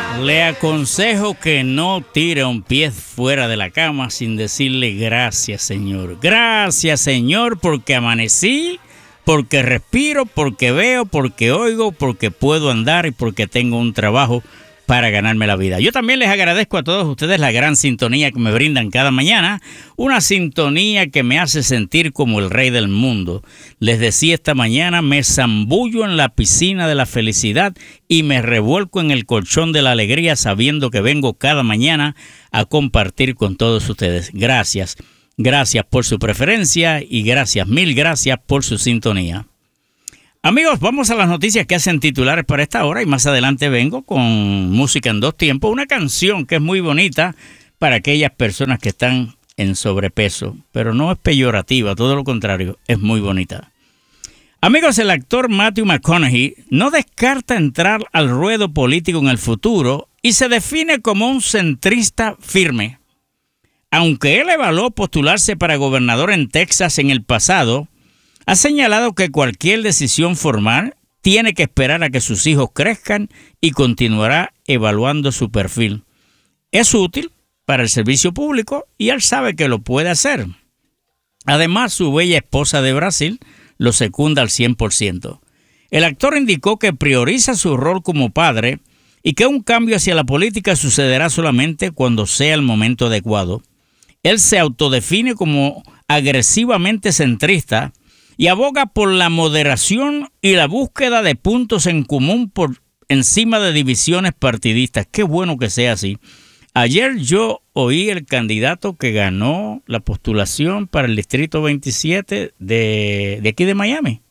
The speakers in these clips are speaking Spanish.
Le aconsejo que no tire un pie fuera de la cama sin decirle gracias, Señor. Gracias, Señor, porque amanecí, porque respiro, porque veo, porque oigo, porque puedo andar y porque tengo un trabajo para ganarme la vida. Yo también les agradezco a todos ustedes la gran sintonía que me brindan cada mañana, una sintonía que me hace sentir como el rey del mundo. Les decía esta mañana, me zambullo en la piscina de la felicidad y me revuelco en el colchón de la alegría sabiendo que vengo cada mañana a compartir con todos ustedes. Gracias, gracias por su preferencia y gracias, mil gracias por su sintonía. Amigos, vamos a las noticias que hacen titulares para esta hora y más adelante vengo con música en dos tiempos, una canción que es muy bonita para aquellas personas que están en sobrepeso, pero no es peyorativa, todo lo contrario, es muy bonita. Amigos, el actor Matthew McConaughey no descarta entrar al ruedo político en el futuro y se define como un centrista firme. Aunque él evaluó postularse para gobernador en Texas en el pasado, ha señalado que cualquier decisión formal tiene que esperar a que sus hijos crezcan y continuará evaluando su perfil. Es útil para el servicio público y él sabe que lo puede hacer. Además, su bella esposa de Brasil lo secunda al 100%. El actor indicó que prioriza su rol como padre y que un cambio hacia la política sucederá solamente cuando sea el momento adecuado. Él se autodefine como agresivamente centrista y aboga por la moderación y la búsqueda de puntos en común por encima de divisiones partidistas. Qué bueno que sea así. Ayer yo oí el candidato que ganó la postulación para el Distrito 27 de aquí de Miami.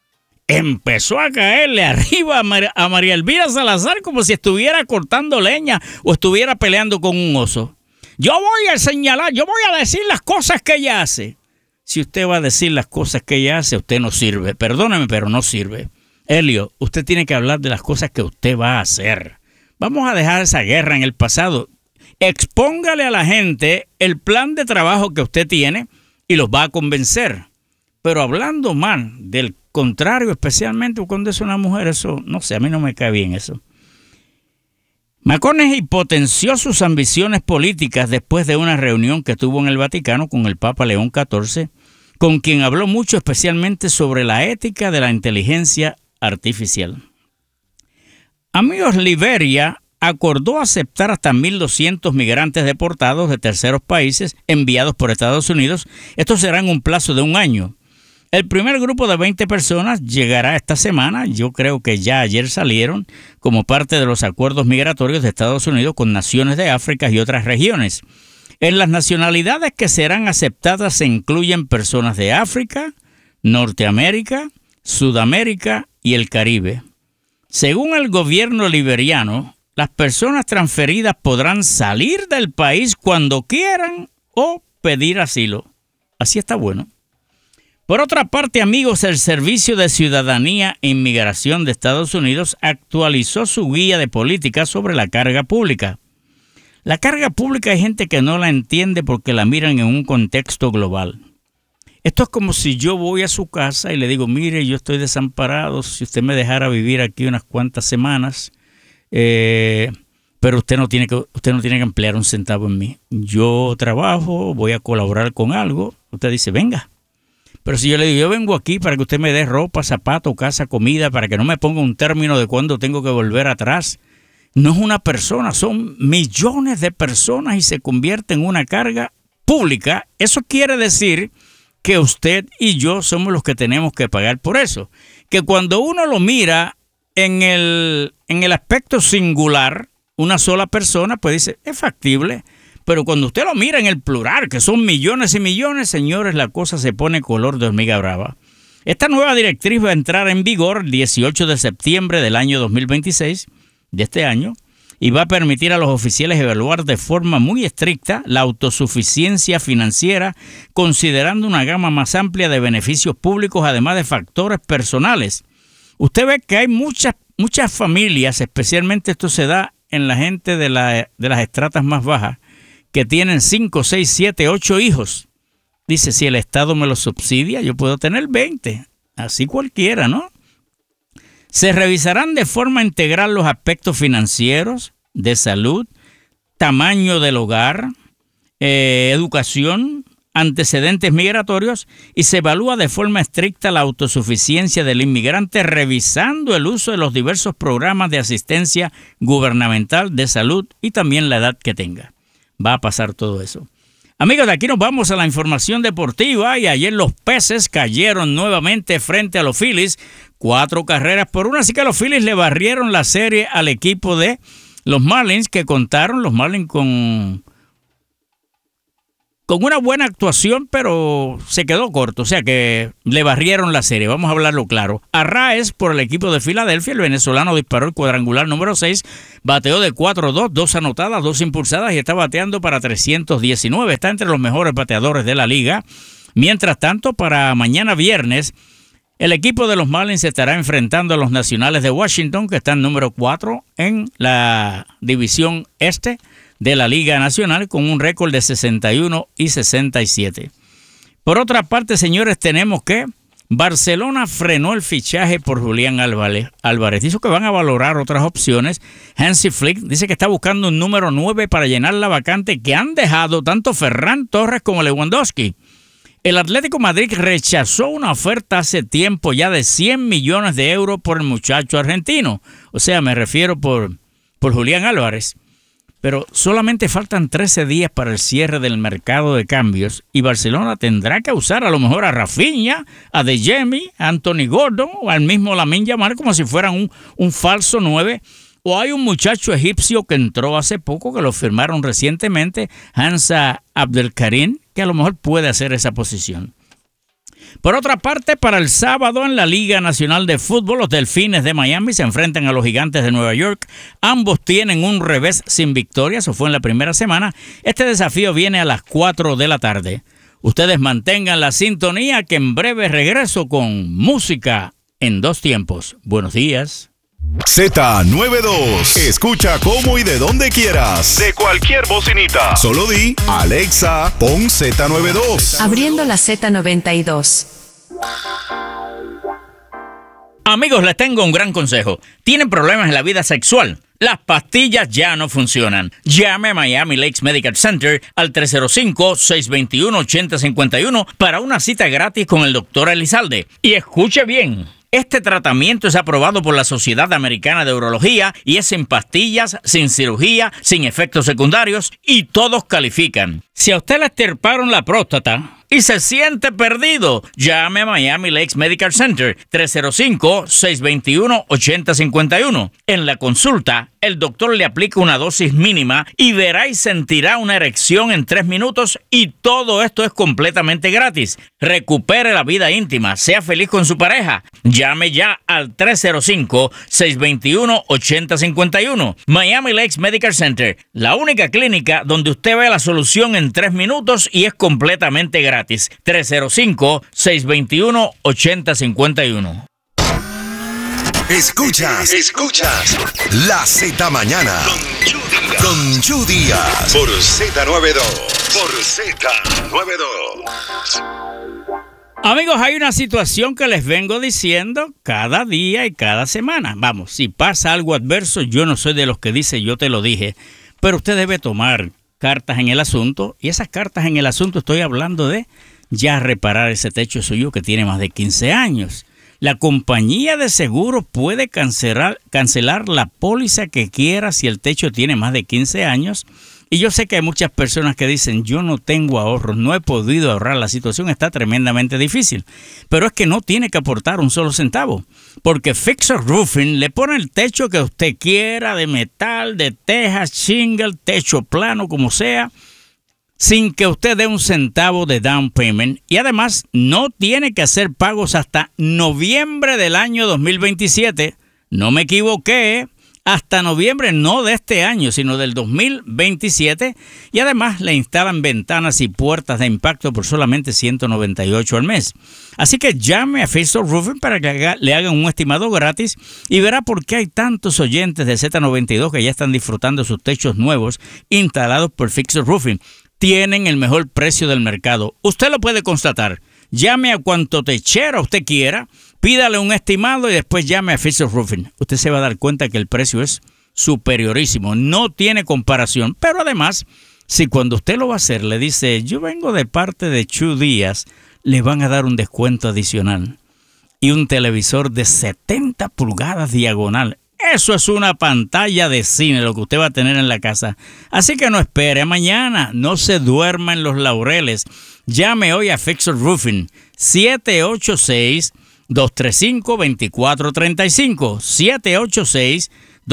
Empezó a caerle arriba a María Elvira Salazar como si estuviera cortando leña o estuviera peleando con un oso. Yo voy a señalar, yo voy a decir las cosas que ella hace. Si usted va a decir las cosas que ella hace, usted no sirve. Perdóneme, pero no sirve. Elio, usted tiene que hablar de las cosas que usted va a hacer. Vamos a dejar esa guerra en el pasado. Expóngale a la gente el plan de trabajo que usted tiene y los va a convencer. Pero hablando mal del contrario, especialmente cuando es una mujer, eso, no sé, a mí no me cae bien eso. McConaughey potenció sus ambiciones políticas después de una reunión que tuvo en el Vaticano con el Papa León XIV, con quien habló mucho especialmente sobre la ética de la inteligencia artificial. Amigos, Liberia acordó aceptar hasta 1.200 migrantes deportados de terceros países enviados por Estados Unidos. Esto será en un plazo de un año. El primer grupo de 20 personas llegará esta semana. Yo creo que ya ayer salieron como parte de los acuerdos migratorios de Estados Unidos con naciones de África y otras regiones. En las nacionalidades que serán aceptadas se incluyen personas de África, Norteamérica, Sudamérica y el Caribe. Según el gobierno liberiano, las personas transferidas podrán salir del país cuando quieran o pedir asilo. Así está bueno. Por otra parte, amigos, el Servicio de Ciudadanía e Inmigración de Estados Unidos actualizó su guía de política sobre la carga pública. La carga pública hay gente que no la entiende porque la miran en un contexto global. Esto es como si yo voy a su casa y le digo, mire, yo estoy desamparado, si usted me dejara vivir aquí unas cuantas semanas, pero usted no tiene que emplear un centavo en mí. Yo trabajo, voy a colaborar con algo. Usted dice, venga. Pero si yo le digo, yo vengo aquí para que usted me dé ropa, zapato, casa, comida, para que no me ponga un término de cuándo tengo que volver atrás. No es una persona, son millones de personas y se convierte en una carga pública. Eso quiere decir que usted y yo somos los que tenemos que pagar por eso. Que cuando uno lo mira en el aspecto singular, una sola persona, pues dice, es factible. Pero cuando usted lo mira en el plural, que son millones y millones, señores, la cosa se pone color de hormiga brava. Esta nueva directriz va a entrar en vigor el 18 de septiembre del año 2026, de este año, y va a permitir a los oficiales evaluar de forma muy estricta la autosuficiencia financiera, considerando una gama más amplia de beneficios públicos, además de factores personales. Usted ve que hay muchas familias, especialmente esto se da en la gente de las estratas más bajas, que tienen 5, 6, 7, 8 hijos. Dice, si el Estado me lo subsidia, yo puedo tener 20. Así cualquiera, ¿no? Se revisarán de forma integral los aspectos financieros, de salud, tamaño del hogar, educación, antecedentes migratorios, y se evalúa de forma estricta la autosuficiencia del inmigrante revisando el uso de los diversos programas de asistencia gubernamental de salud y también la edad que tenga. Va a pasar todo eso. Amigos, de aquí nos vamos a la información deportiva y ayer los Peces cayeron nuevamente frente a los Phillies, 4-1, así que los Phillies le barrieron la serie al equipo de los Marlins, que contaron los Marlins con una buena actuación, pero se quedó corto, o sea que le barrieron la serie, vamos a hablarlo claro. Arraez, por el equipo de Filadelfia, el venezolano disparó el cuadrangular número 6, bateó de 4-2, 2 anotadas, 2 impulsadas y está bateando para 319, está entre los mejores bateadores de la liga. Mientras tanto, para mañana viernes, el equipo de los Marlins estará enfrentando a los Nacionales de Washington, que están número 4 en la división este de la Liga Nacional, con un récord de 61-67. Por otra parte, señores, tenemos que Barcelona frenó el fichaje por Julián Álvarez. Dice que van a valorar otras opciones. Hansi Flick dice que está buscando un número 9 para llenar la vacante que han dejado tanto Ferran Torres como Lewandowski. El Atlético de Madrid rechazó una oferta hace tiempo ya de 100 millones de euros por el muchacho argentino. O sea, me refiero por Julián Álvarez. Pero solamente faltan 13 días para el cierre del mercado de cambios y Barcelona tendrá que usar a lo mejor a Rafinha, a De Jemi, a Anthony Gordon o al mismo Lamine Yamal como si fueran un falso 9. O hay un muchacho egipcio que entró hace poco, que lo firmaron recientemente, Hamza Abdelkarim, que a lo mejor puede hacer esa posición. Por otra parte, para el sábado en la Liga Nacional de Fútbol, los Delfines de Miami se enfrentan a los Gigantes de Nueva York. Ambos tienen un revés sin victoria, eso fue en la primera semana. Este desafío viene a las 4 de la tarde. Ustedes mantengan la sintonía, que en breve regreso con música en 2 tiempos. Buenos días. Z92. Escucha cómo y de donde quieras. De cualquier bocinita. Solo di, Alexa, pon Z92. Abriendo la Z92. Amigos, les tengo un gran consejo. ¿Tienen problemas en la vida sexual? Las pastillas ya no funcionan. Llame a Miami Lakes Medical Center al 305-621-8051 para una cita gratis con el Dr. Elizalde. Y escuche bien. Este tratamiento es aprobado por la Sociedad Americana de Urología y es sin pastillas, sin cirugía, sin efectos secundarios y todos califican. Si a usted le extirparon la próstata y se siente perdido, llame a Miami Lakes Medical Center 305-621-8051. En la consulta, el doctor le aplica una dosis mínima y verá y sentirá una erección en 3 minutos y todo esto es completamente gratis. Recupere la vida íntima, sea feliz con su pareja. Llame ya al 305-621-8051. Miami Lakes Medical Center, la única clínica donde usted ve la solución en 3 minutos y es completamente gratis. 305-621-8051. Escuchas La Z Mañana con Chu Díaz por Z92. Amigos, hay una situación que les vengo diciendo cada día y cada semana. Vamos, si pasa algo adverso, yo no soy de los que dice yo te lo dije, pero usted debe tomar cartas en el asunto, y esas cartas en el asunto estoy hablando de ya reparar ese techo suyo que tiene más de 15 años. La compañía de seguros puede cancelar la póliza que quiera si el techo tiene más de 15 años. Y yo sé que hay muchas personas que dicen, yo no tengo ahorros, no he podido ahorrar, la situación está tremendamente difícil. Pero es que no tiene que aportar un solo centavo, porque Fixer Roofing le pone el techo que usted quiera, de metal, de tejas, shingle, techo plano, como sea, sin que usted dé un centavo de down payment. Y además no tiene que hacer pagos hasta noviembre del año 2027. No me equivoqué. Hasta noviembre, no de este año, sino del 2027. Y además le instalan ventanas y puertas de impacto por solamente $198 al mes. Así que llame a Fixer Roofing para que le hagan un estimado gratis y verá por qué hay tantos oyentes de Z92 que ya están disfrutando sus techos nuevos instalados por Fixer Roofing. Tienen el mejor precio del mercado. Usted lo puede constatar. Llame a cuanto techero usted quiera, pídale un estimado y después llame a Fixer Roofing. Usted se va a dar cuenta que el precio es superiorísimo, no tiene comparación. Pero además, si cuando usted lo va a hacer le dice, yo vengo de parte de Chu Díaz, le van a dar un descuento adicional. Y un televisor de 70 pulgadas diagonal. Eso es una pantalla de cine lo que usted va a tener en la casa. Así que no espere mañana, no se duerma en los laureles. Llame hoy a Fixer Roofing, 786-235-2435.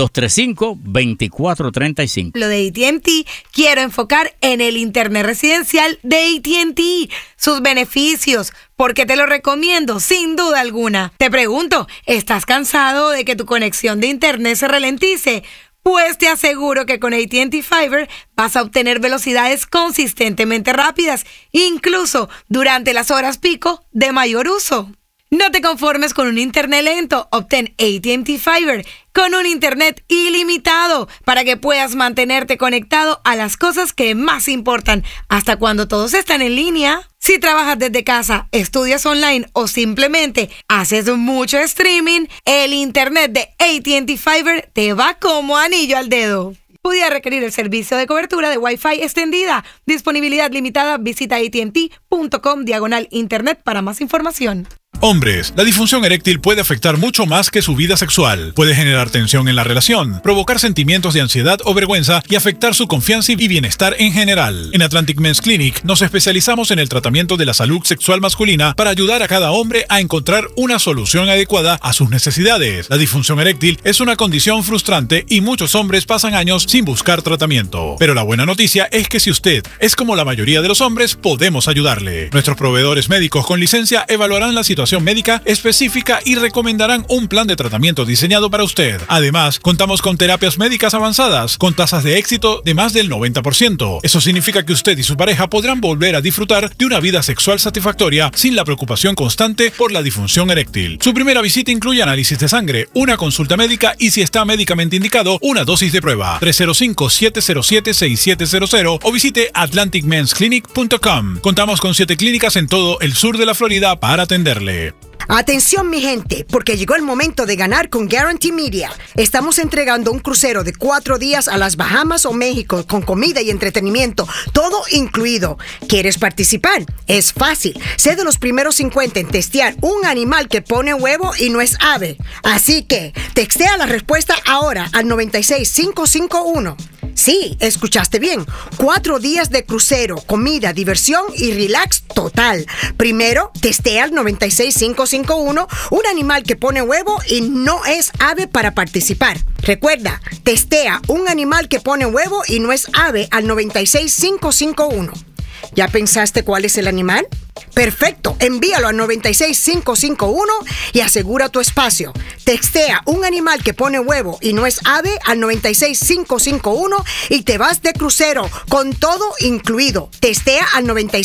786-235-2435. Lo de AT&T, quiero enfocar en el internet residencial de AT&T, sus beneficios, porque te lo recomiendo sin duda alguna. Te pregunto, ¿estás cansado de que tu conexión de internet se ralentice? Pues te aseguro que con AT&T Fiber vas a obtener velocidades consistentemente rápidas, incluso durante las horas pico de mayor uso. No te conformes con un internet lento, obtén AT&T Fiber con un internet ilimitado para que puedas mantenerte conectado a las cosas que más importan hasta cuando todos están en línea. Si trabajas desde casa, estudias online o simplemente haces mucho streaming, el internet de AT&T Fiber te va como anillo al dedo. Pudiera requerir el servicio de cobertura de Wi-Fi extendida. Disponibilidad limitada. Visita att.com/internet para más información. Hombres, la disfunción eréctil puede afectar mucho más que su vida sexual. Puede generar tensión en la relación, provocar sentimientos de ansiedad o vergüenza y afectar su confianza y bienestar en general. En Atlantic Men's Clinic nos especializamos en el tratamiento de la salud sexual masculina para ayudar a cada hombre a encontrar una solución adecuada a sus necesidades. La disfunción eréctil es una condición frustrante y muchos hombres pasan años sin buscar tratamiento. Pero la buena noticia es que si usted es como la mayoría de los hombres, podemos ayudarle. Nuestros proveedores médicos con licencia evaluarán la situación médica específica y recomendarán un plan de tratamiento diseñado para usted. Además, contamos con terapias médicas avanzadas, con tasas de éxito de más del 90%. Eso significa que usted y su pareja podrán volver a disfrutar de una vida sexual satisfactoria sin la preocupación constante por la disfunción eréctil. Su primera visita incluye análisis de sangre, una consulta médica y, si está médicamente indicado, una dosis de prueba. 305-707-6700 o visite atlanticmensclinic.com. Contamos con 7 clínicas en todo el sur de la Florida para atenderle. Atención mi gente, porque llegó el momento de ganar con Guarantee Media. Estamos entregando un crucero de 4 días a las Bahamas o México con comida y entretenimiento, todo incluido. ¿Quieres participar? Es fácil. Sé de los primeros 50 en testear un animal que pone huevo y no es ave. Así que textea la respuesta ahora al 96551. Sí, escuchaste bien. 4 días de crucero, comida, diversión y relax total. Primero, testea al 96551 un animal que pone huevo y no es ave para participar. Recuerda, testea un animal que pone huevo y no es ave al 96551. ¿Ya pensaste cuál es el animal? Perfecto, envíalo al 96551 y asegura tu espacio. Textea un animal que pone huevo y no es ave al 96551 y te vas de crucero con todo incluido. Testea al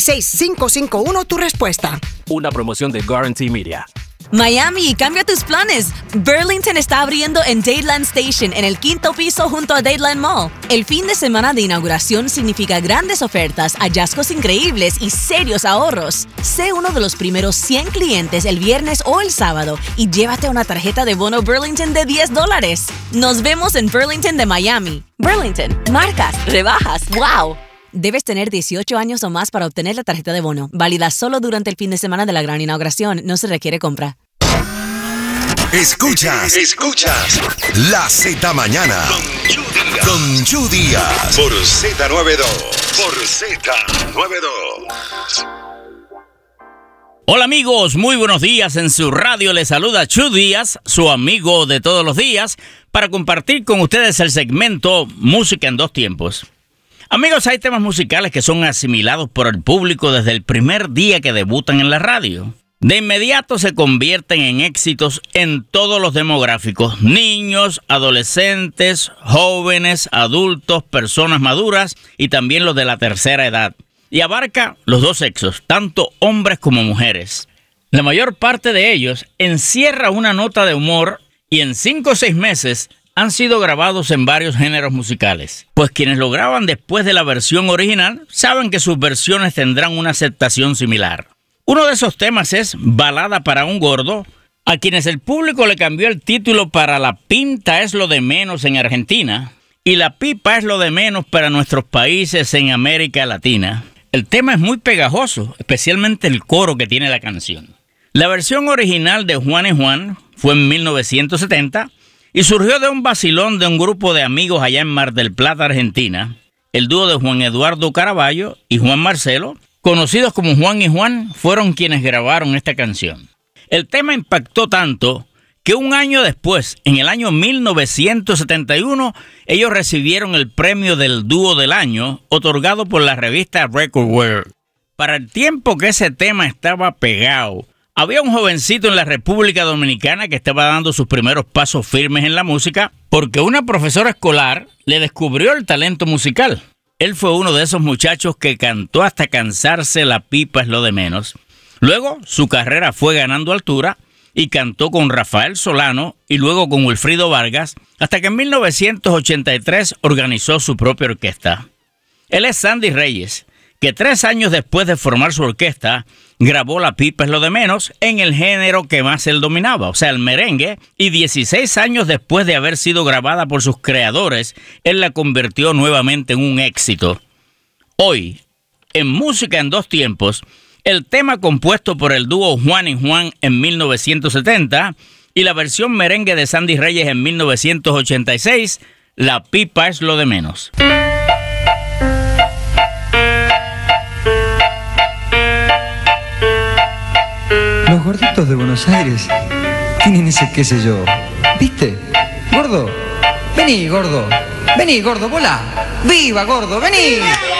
96551 tu respuesta. Una promoción de Guarantee Media. Miami, cambia tus planes. Burlington está abriendo en Dadeland Station, en el 5º piso junto a Dadeland Mall. El fin de semana de inauguración significa grandes ofertas, hallazgos increíbles y serios ahorros. Sé uno de los primeros 100 clientes el viernes o el sábado y llévate una tarjeta de bono Burlington de $10. Nos vemos en Burlington de Miami. Burlington, marcas, rebajas, ¡wow! Debes tener 18 años o más para obtener la tarjeta de bono. Válida solo durante el fin de semana de la gran inauguración. No se requiere compra. Escuchas La Z Mañana con Chu Díaz por Z92. Hola amigos, muy buenos días. En su radio les saluda Chu Díaz, su amigo de todos los días, para compartir con ustedes el segmento Música en 2 tiempos. Amigos, hay temas musicales que son asimilados por el público desde el primer día que debutan en la radio. De inmediato se convierten en éxitos en todos los demográficos: niños, adolescentes, jóvenes, adultos, personas maduras y también los de la tercera edad. Y abarca los 2 sexos, tanto hombres como mujeres. La mayor parte de ellos encierra una nota de humor y en 5 o 6 meses han sido grabados en varios géneros musicales, pues quienes lo graban después de la versión original saben que sus versiones tendrán una aceptación similar. Uno de esos temas es Balada para un Gordo, A quienes el público le cambió el título para La pinta es lo de menos en Argentina y La pipa es lo de menos para nuestros países en América Latina. El tema es muy pegajoso, especialmente el coro que tiene la canción. La versión original de Juan y Juan fue en 1970 y surgió de un vacilón de un grupo de amigos allá en Mar del Plata, Argentina. El dúo de Juan Eduardo Caraballo y Juan Marcelo, conocidos como Juan y Juan, fueron quienes grabaron esta canción. El tema impactó tanto que un año después, en el año 1971, ellos recibieron el premio del dúo del año, otorgado por la revista Record World. Para el tiempo que ese tema estaba pegado, había un jovencito en la República Dominicana que estaba dando sus primeros pasos firmes en la música porque una profesora escolar le descubrió el talento musical. Él fue uno de esos muchachos que cantó hasta cansarse La pipa es lo de menos. Luego, su carrera fue ganando altura y cantó con Rafael Solano y luego con Wilfrido Vargas, hasta que en 1983 organizó su propia orquesta. Él es Sandy Reyes, que 3 años después de formar su orquesta, grabó La pipa es lo de menos en el género que más él dominaba, o sea, el merengue, y 16 años después de haber sido grabada por sus creadores, él la convirtió nuevamente en un éxito. Hoy, en Música en Dos Tiempos, el tema compuesto por el dúo Juan y Juan en 1970 y la versión merengue de Sandy Reyes en 1986, La pipa es lo de menos. Los gorditos de Buenos Aires tienen ese qué sé yo. ¿Viste? Gordo. Vení, gordo. Vení, gordo, volá. ¡Viva, gordo! ¡Vení!